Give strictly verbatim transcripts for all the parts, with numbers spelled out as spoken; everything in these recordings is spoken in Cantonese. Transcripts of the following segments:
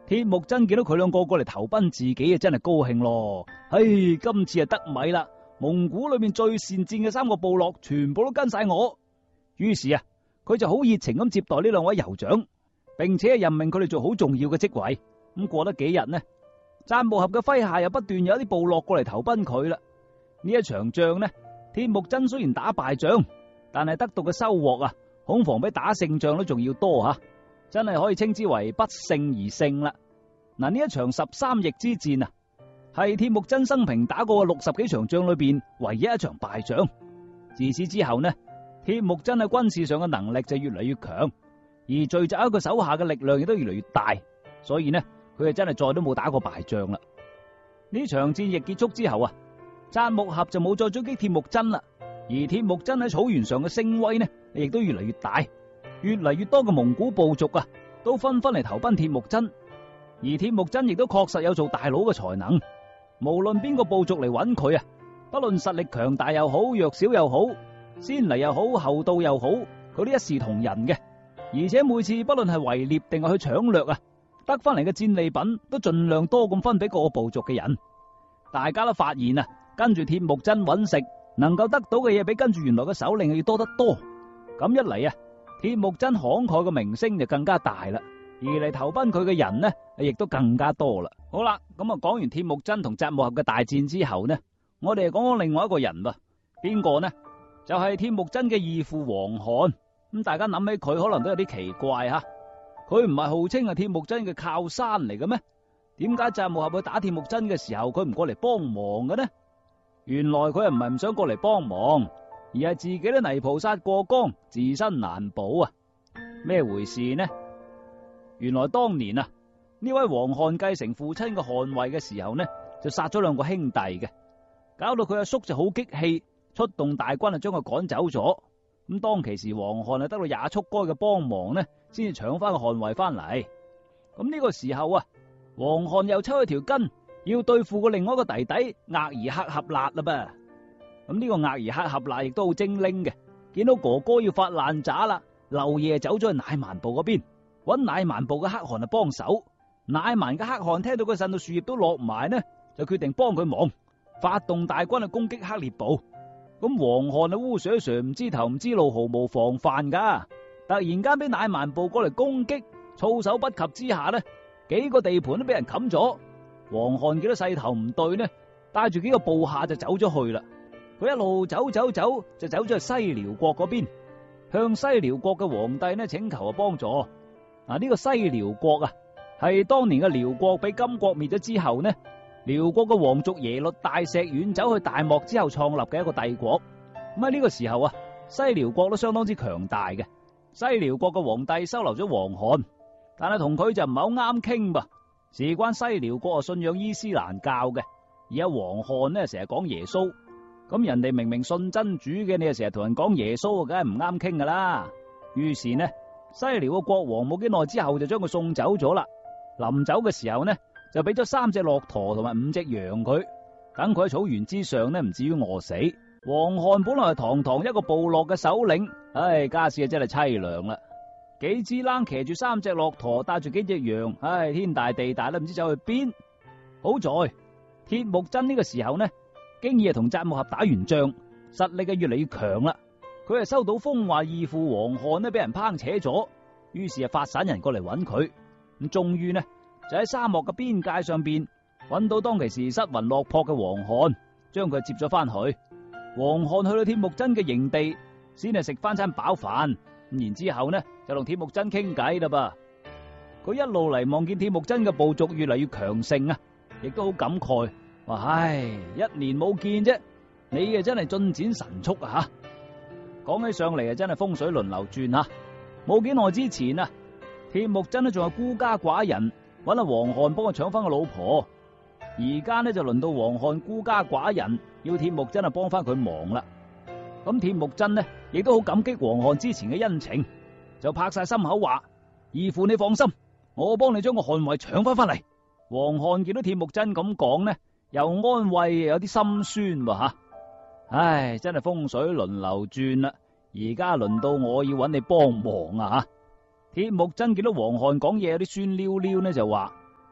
鐵木真見到佢兩個過嚟投奔自己啊，真係高興咯。唉，今次啊得米啦，蒙古裏面最善戰嘅三個部落全部都跟晒我。於是啊，佢就好熱情咁接待呢兩位酋長，並且任命佢哋做好重要嘅職位。咁過得幾日呢，贊木合嘅麾下又不斷有一啲部落過嚟投奔佢啦。呢一場仗呢，鐵木真雖然打敗仗，但係得到嘅收穫啊，恐防比打勝仗都仲要多吓。真係可以稱之為不勝而勝啦！嗱，呢一場十三翼之戰啊，係鐵木真生平打過嘅六十幾場仗裏邊唯一一場敗仗。自此之後呢，鐵木真喺軍事上嘅能力就越嚟越強，而聚集喺佢手下嘅力量亦都越嚟越大，所以呢，佢係真係再都冇打過敗仗啦。呢場戰役結束之後啊，贊木合就冇再追擊鐵木真啦，而鐵木真喺草原上嘅聲威呢，亦都越嚟越大。越嚟越多嘅蒙古部族啊，都紛紛嚟投奔鐵木真，而鐵木真亦都確實有做大佬嘅才能。無論邊個部族嚟揾佢啊，不論實力強大又好，弱小又好，先嚟又好，後到又好，佢都一視同仁嘅。而且每次不論係圍獵定係去搶掠啊，得翻嚟嘅戰利品都盡量多咁分俾各個部族嘅人。大家都發現啊，跟住鐵木真揾食，能夠得到嘅嘢比跟住原來嘅首領要多得多。咁一嚟啊，鐵木真慷慨嘅名聲就更加大啦，而嚟投奔佢嘅人呢，亦都更加多啦。好啦，咁啊講完鐵木真同贊木合嘅大戰之後呢，我哋講講另外一個人噃，邊個呢？就係鐵木真嘅義父王翰。咁大家諗起佢可能都有啲奇怪吓，佢唔係號稱係鐵木真嘅靠山嚟嘅咩？點解贊木合去打鐵木真嘅時候，佢唔過嚟幫忙嘅呢？原來佢又唔係唔想過嚟幫忙，而係自己都泥菩薩過江，自身難保啊！咩回事呢？原來當年啊，呢位王翰繼承父親嘅汗位嘅時候呢，就殺咗兩個兄弟嘅，搞到佢阿叔就好激氣，出動大軍啊將佢趕走咗。咁當其時王翰啊得到廿速該嘅幫忙呢，先至搶翻個汗位翻嚟。咁呢個時候啊，王翰又抽咗條筋，要對付個另外一個弟弟額兒克合辣啦噃。咁呢個額兒克合辣亦都好精靈嘅，見到哥哥要發爛渣啦，漏夜走咗去乃蠻部嗰邊，搵乃蠻部嘅可汗啊幫手。乃蠻嘅可汗聽到佢呻到樹葉都落埋呢，就決定幫佢忙，發動大軍去攻擊克烈部。咁王翰啊烏蛇蛇唔知頭唔知路，毫無防範噶，突然間俾乃蠻部過嚟攻擊，措手不及之下呢，幾個地盤都俾人冚咗。王翰見到勢頭唔對呢，帶住幾個部下就走咗去啦。佢一路走走走，就走咗去西遼國嗰邊，向西遼國嘅皇帝呢請求啊幫助。嗱，呢個西遼國啊，係當年嘅遼國俾金國滅咗之後呢，遼國嘅皇族耶律大石遠走去大漠之後創立嘅一個帝國。咁喺呢個時候啊，西遼國都相當之強大嘅。西遼國嘅皇帝收留咗王翰，但係同佢就唔係好啱傾噃。事關西遼國啊信仰伊斯蘭教嘅，而家王翰呢成日講耶穌，咁人哋明明信真主嘅，你又成日同人講耶穌，梗係唔啱傾噶啦。於是呢，西遼嘅國王冇幾耐之後就將佢送走咗啦。臨走嘅時候呢，就俾咗三隻駱駝同埋五隻羊佢，等佢喺草原之上呢唔至於餓死。王翰本來係堂堂一個部落嘅首領，唉，家事啊真係淒涼啦。幾支冷騎住三隻駱駝，帶住幾隻羊，唉，天大地大都唔知走去邊。好在鐵木真呢個時候呢，經已係同贊木合打完仗，實力嘅越嚟越強啦。佢係收到風話義父王翰呢俾人抨扯咗，於是啊發散人過嚟揾佢。咁終於呢就喺沙漠嘅邊界上邊揾到當其時失魂落魄嘅王翰，將佢接咗翻去。王翰去到鐵木真嘅營地，先係食翻餐飽飯，然之後呢就同鐵木真傾偈啦噃。佢一路嚟望見鐵木真嘅部族越嚟越強盛啊，亦都好感慨，話唉，一年冇見啫，你啊真係進展神速啊吓！講起上嚟啊，真係風水輪流轉吓。冇幾耐之前啊，鐵木真呢仲係孤家寡人，揾阿王翰幫佢搶翻個老婆。而家呢就輪到王翰孤家寡人，要鐵木真啊幫翻佢忙啦。咁鐵木真呢亦都好感激王翰之前嘅恩情，就拍晒心口話：義父你放心，我幫你將個汗位搶翻翻嚟。王翰見到鐵木真咁講呢，又安慰又有啲心酸喎吓。唉，真係風水輪流轉啦，而家輪到我要揾你幫忙啊吓。鐵木真見到王翰講嘢有啲酸溜溜呢，就話：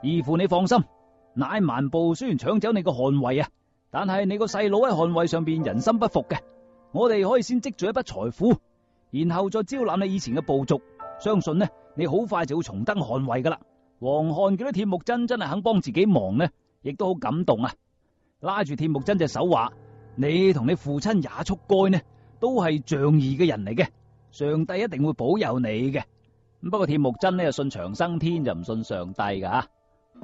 義父你放心，乃蠻部雖然搶走你個汗位啊，但係你個細佬喺汗位上邊人心不服嘅，我哋可以先積聚一筆財富，然後再招攬你以前嘅部族，相信呢你好快就會重登汗位噶啦。黃漢見到鐵木真真係肯幫自己忙呢，亦都好感動啊！拉住鐵木真隻手話：你同你父親也速該呢，都係仗義嘅人嚟嘅，上帝一定會保佑你嘅。不過鐵木真呢就信長生天，就唔信上帝噶吓。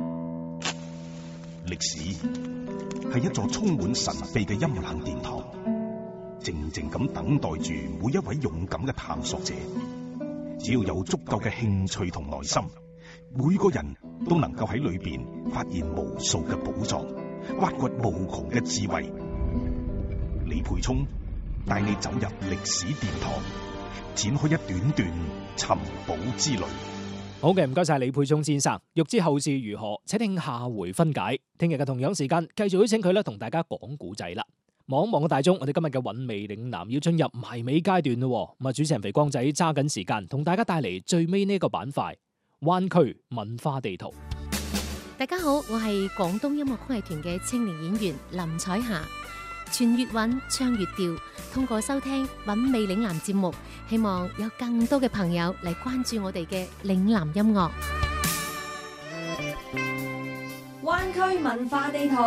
歷史係一座充滿神秘嘅陰冷殿堂，靜靜咁等待住每一位勇敢嘅探索者。只要有足夠嘅興趣同耐心，每個人都能夠喺裏邊發現無數嘅寶藏，挖掘無窮嘅智慧。李培聰帶你走入歷史殿堂，展開一段段尋寶之旅。 好嘅，唔該晒李培聰先生。欲知後事如何，請聽下回分解。聽日嘅同樣時間，繼續邀請佢咧同大家講古仔啦。望一望個大鐘，我哋今日嘅韻味嶺南要進入埋尾階段咯。咁啊，主持人肥光仔揸緊時間，同大家帶嚟最尾呢個板塊——灣區文化地圖。 大家好，我係廣東音樂曲藝團嘅青年演員林彩霞。傳粵韻，唱粵調，通過收聽韻味嶺南節目，希望有更多嘅朋友嚟關注我哋嘅嶺南音樂。 灣區文化地圖。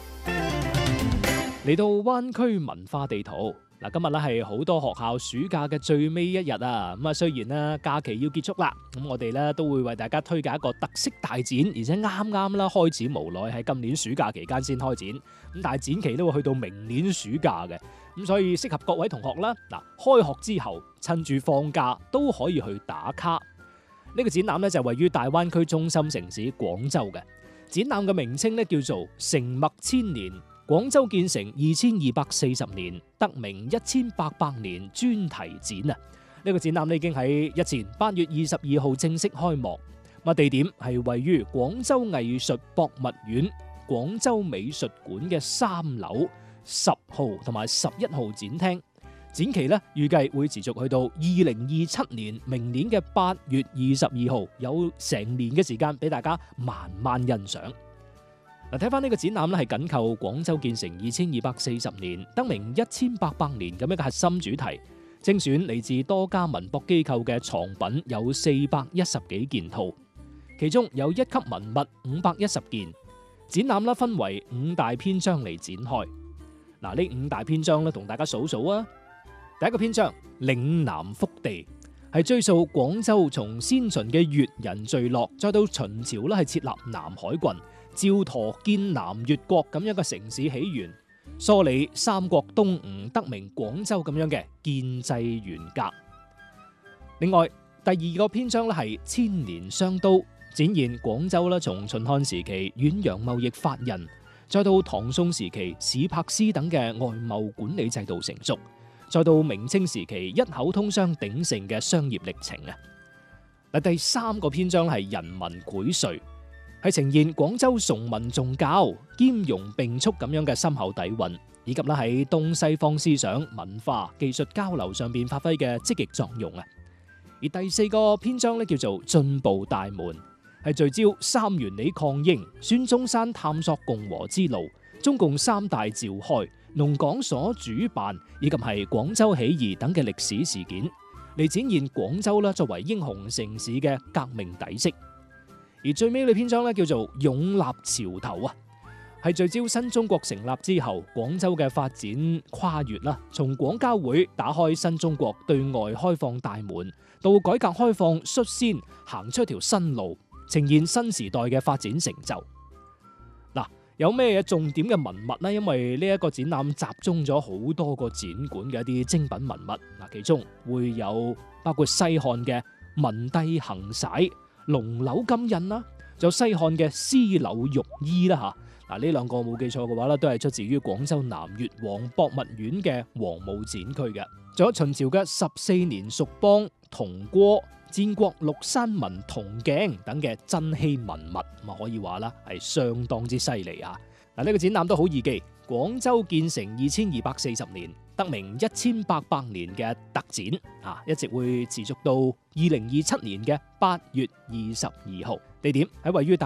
嚟到灣區文化地圖嗱，今日咧係好多學校暑假嘅最尾一日啊！咁啊，雖然咧假期要結束啦，咁我哋咧都會為大家推介一個特色大展，而且啱啱啦開始無奈喺今年暑假期間先開展，咁但係展期都會去到明年暑假嘅，咁所以適合各位同學啦。嗱，開學之後趁住放假都可以去打卡。呢個展覽咧就位於大灣區中心城市廣州嘅，展覽嘅名稱咧叫做承麥千年。廣州建成二千二百四十年，得名一千八百年專題展啊！呢個展覽已經喺日前八月二十二號正式開幕。咁地點係位於廣州藝術博物院廣州美術館嘅三樓十號同埋十一號展廳。展期咧預計會持續去到二零二七年明年嘅八月二十二號，有成年嘅時間俾大家慢慢欣賞。嗱，睇翻呢個展覽咧，係緊扣廣州建成二千二百四十年，得名一千八百年咁一個核心主題，精選嚟自多家文博機構嘅藏品有四百一十幾件套，其中有一級文物五百一十件。展覽咧分為五大篇章嚟展開。嗱，呢五大篇章咧，同大家數數啊。第一個篇章嶺南腹地，係追溯廣州從先秦嘅越人聚落，再到秦朝咧係設立南海郡，趙佗建南越國咁樣嘅城市起源，梳理三國東吳得名廣州咁樣嘅建制沿革。另外，第二個篇章咧係千年商都，展現廣州啦從秦漢時期遠洋貿易發軔，再到唐宋時期史柏斯等嘅外貿管理制度成熟，再到明清時期一口通商鼎盛嘅商業歷程啊！嗱，第三個篇章係人文薈萃，係呈現廣州崇文重教、兼容並蓄咁樣嘅深厚底蘊，以及咧喺東西方思想、文化、技術交流上邊發揮嘅積極作用啊！而第四個篇章咧叫做進步大門，係聚焦三元里抗英、孫中山探索共和之路、中共三大召開、農講所主辦以及係廣州起義等嘅歷史事件，嚟展現廣州啦作為英雄城市嘅革命底色。而最尾嘅篇章咧叫做勇立潮頭啊，係聚焦新中國成立之後廣州嘅發展跨越啦，從廣交會打開新中國對外開放大門，到改革開放率先行出一條新路，呈現新時代嘅發展成就。嗱，有咩重點嘅文物呢？因為呢一個展覽集中咗好多個展館嘅一啲精品文物，嗱，其中會有包括西漢嘅文帝行璽、龍樓金印啦，仲有西漢嘅絲縷玉衣啦吓。嗱，呢兩個冇記錯嘅話咧，都係出自於廣州南越王博物院嘅黃武展區嘅。仲有秦朝嘅十四年蜀邦銅鍋、戰國六山文銅鏡等嘅珍稀文物，咁啊可以話啦係相當之犀利啊！嗱，呢個展覽都好易記，廣州建成二千二百四十年，得名一千八百年嘅特展啊，一直會持續到二零二七年嘅八月二十二號，地點喺位於大